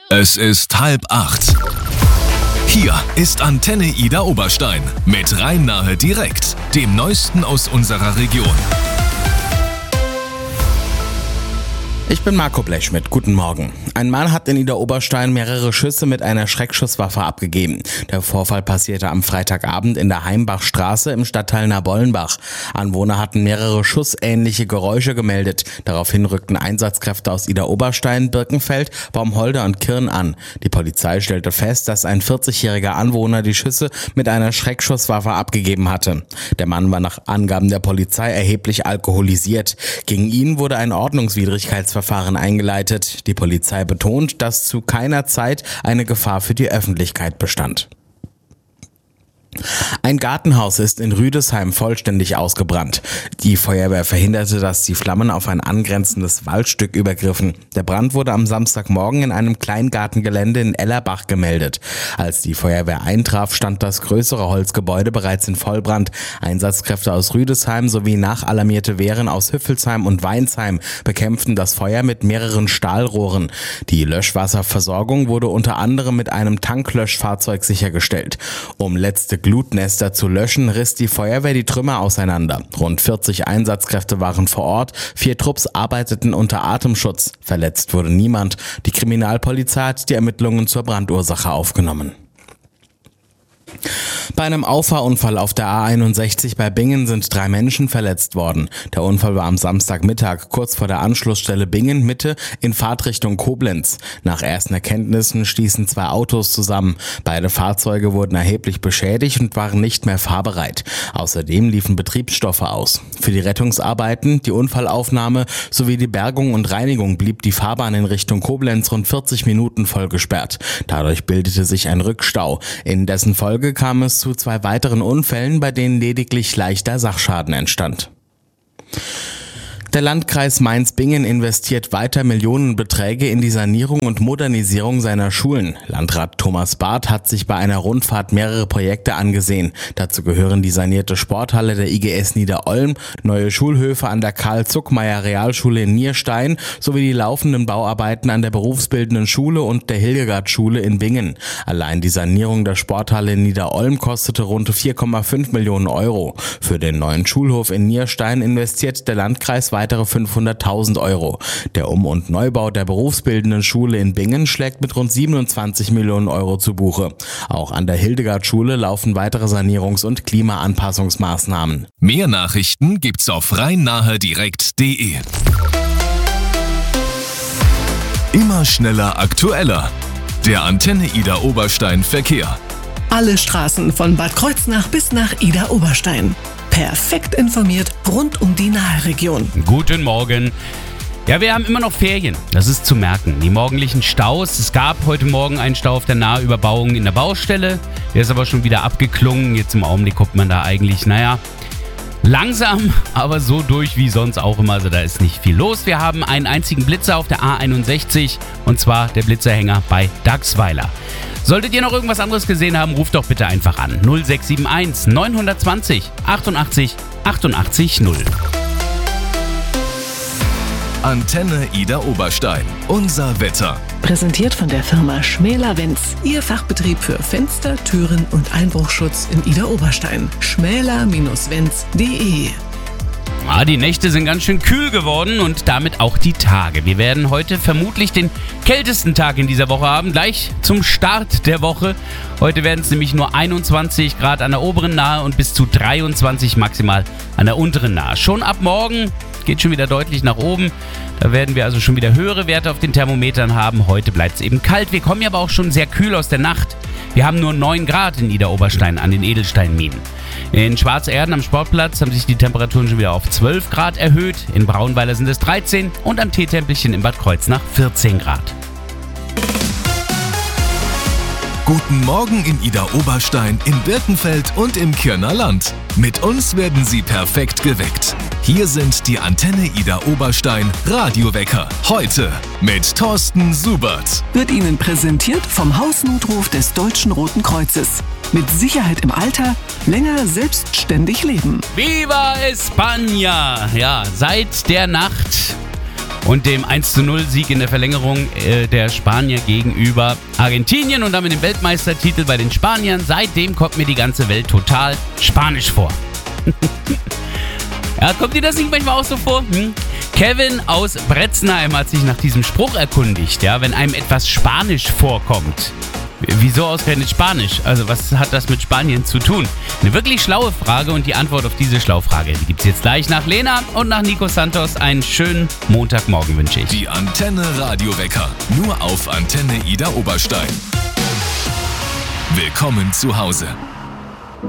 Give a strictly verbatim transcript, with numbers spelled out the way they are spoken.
Es ist halb acht. Hier ist Antenne Ida Oberstein mit Rhein-Nahe direkt, dem Neuesten aus unserer Region. Ich bin Marco Blechschmidt, guten Morgen. Ein Mann hat in Ida Oberstein mehrere Schüsse mit einer Schreckschusswaffe abgegeben. Der Vorfall passierte am Freitagabend in der Heimbachstraße im Stadtteil Nabollenbach. Anwohner hatten mehrere schussähnliche Geräusche gemeldet. Daraufhin rückten Einsatzkräfte aus Ida Oberstein, Birkenfeld, Baumholder und Kirn an. Die Polizei stellte fest, dass ein vierzigjähriger Anwohner die Schüsse mit einer Schreckschusswaffe abgegeben hatte. Der Mann war nach Angaben der Polizei erheblich alkoholisiert. Gegen ihn wurde ein Ordnungswidrigkeitsverfahren eingeleitet. Die Polizei betont, dass zu keiner Zeit eine Gefahr für die Öffentlichkeit bestand. Ein Gartenhaus ist in Rüdesheim vollständig ausgebrannt. Die Feuerwehr verhinderte, dass die Flammen auf ein angrenzendes Waldstück übergriffen. Der Brand wurde am Samstagmorgen in einem Kleingartengelände in Ellerbach gemeldet. Als die Feuerwehr eintraf, stand das größere Holzgebäude bereits in Vollbrand. Einsatzkräfte aus Rüdesheim sowie nachalarmierte Wehren aus Hüffelsheim und Weinsheim bekämpften das Feuer mit mehreren Stahlrohren. Die Löschwasserversorgung wurde unter anderem mit einem Tanklöschfahrzeug sichergestellt. Um letzte Glutnester zu löschen, riss die Feuerwehr die Trümmer auseinander. Rund vierzig Einsatzkräfte waren vor Ort, vier Trupps arbeiteten unter Atemschutz. Verletzt wurde niemand. Die Kriminalpolizei hat die Ermittlungen zur Brandursache aufgenommen. Bei einem Auffahrunfall auf der A einundsechzig bei Bingen sind drei Menschen verletzt worden. Der Unfall war am Samstagmittag kurz vor der Anschlussstelle Bingen Mitte in Fahrtrichtung Koblenz. Nach ersten Erkenntnissen stießen zwei Autos zusammen. Beide Fahrzeuge wurden erheblich beschädigt und waren nicht mehr fahrbereit. Außerdem liefen Betriebsstoffe aus. Für die Rettungsarbeiten, die Unfallaufnahme sowie die Bergung und Reinigung blieb die Fahrbahn in Richtung Koblenz rund vierzig Minuten voll gesperrt. Dadurch bildete sich ein Rückstau. In dessen Folge kam es zu zwei weiteren Unfällen, bei denen lediglich leichter Sachschaden entstand. Der Landkreis Mainz-Bingen investiert weiter Millionenbeträge in die Sanierung und Modernisierung seiner Schulen. Landrat Thomas Barth hat sich bei einer Rundfahrt mehrere Projekte angesehen. Dazu gehören die sanierte Sporthalle der I G S Niederolm, neue Schulhöfe an der Karl-Zuckmayer-Realschule in Nierstein sowie die laufenden Bauarbeiten an der berufsbildenden Schule und der Hildegard-Schule in Bingen. Allein die Sanierung der Sporthalle in Niederolm kostete rund vier Komma fünf Millionen Euro. Für den neuen Schulhof in Nierstein investiert der Landkreis weiter weitere fünfhunderttausend Euro. Der Um- und Neubau der berufsbildenden Schule in Bingen schlägt mit rund siebenundzwanzig Millionen Euro zu Buche. Auch an der Hildegard-Schule laufen weitere Sanierungs- und Klimaanpassungsmaßnahmen. Mehr Nachrichten gibt's auf rhein-nahe direkt punkt de. Immer schneller, aktueller. Der Antenne Ida Oberstein Verkehr. Alle Straßen von Bad Kreuznach bis nach Ida Oberstein. Perfekt informiert rund um die Nahe-Region. Guten Morgen. Ja, wir haben immer noch Ferien. Das ist zu merken. Die morgendlichen Staus. Es gab heute Morgen einen Stau auf der Nahüberbauung in der Baustelle. Der ist aber schon wieder abgeklungen. Jetzt im Augenblick guckt man da eigentlich, naja, langsam, aber so durch wie sonst auch immer. Also da ist nicht viel los. Wir haben einen einzigen Blitzer auf der A einundsechzig. Und zwar der Blitzerhänger bei Dachsweiler. Solltet ihr noch irgendwas anderes gesehen haben, ruft doch bitte einfach an. null sechs sieben eins neun zwei null achtundachtzig achtundachtzig null. Antenne Ida Oberstein. Unser Wetter. Präsentiert von der Firma Schmäler-Wenz. Ihr Fachbetrieb für Fenster, Türen und Einbruchschutz in Ida Oberstein. schmäler Bindestrich wenz punkt de. Ah, die Nächte sind ganz schön kühl geworden und damit auch die Tage. Wir werden heute vermutlich den kältesten Tag in dieser Woche haben, gleich zum Start der Woche. Heute werden es nämlich nur einundzwanzig Grad an der oberen Nahe und bis zu dreiundzwanzig maximal an der unteren Nahe. Schon ab morgen geht schon wieder deutlich nach oben. Da werden wir also schon wieder höhere Werte auf den Thermometern haben. Heute bleibt es eben kalt. Wir kommen ja aber auch schon sehr kühl aus der Nacht. Wir haben nur neun Grad in Ida Oberstein an den Edelsteinminen. In Schwarzerden am Sportplatz haben sich die Temperaturen schon wieder auf zwölf Grad erhöht. In Braunweiler sind es dreizehn und am Teetempelchen in Bad Kreuznach vierzehn Grad. Guten Morgen in Ida Oberstein, in Birkenfeld und im Kirner Land. Mit uns werden Sie perfekt geweckt. Hier sind die Antenne Ida Oberstein Radiowecker. Heute mit Thorsten Subert. Wird Ihnen präsentiert vom Hausnotruf des Deutschen Roten Kreuzes. Mit Sicherheit im Alter, länger selbstständig leben. Viva España! Ja, seit der Nacht und dem eins zu null Sieg in der Verlängerung äh, der Spanier gegenüber Argentinien und damit dem Weltmeistertitel bei den Spaniern. Seitdem kommt mir die ganze Welt total spanisch vor. Ja, kommt dir das nicht manchmal auch so vor? Hm? Kevin aus Bretzenheim hat sich nach diesem Spruch erkundigt, ja, wenn einem etwas Spanisch vorkommt. Wieso ausgerechnet Spanisch? Also was hat das mit Spanien zu tun? Eine wirklich schlaue Frage und die Antwort auf diese Schlaufrage, die gibt's jetzt gleich nach Lena und nach Nico Santos. Einen schönen Montagmorgen wünsche ich. Die Antenne Radiowecker, nur auf Antenne Ida Oberstein. Willkommen zu Hause.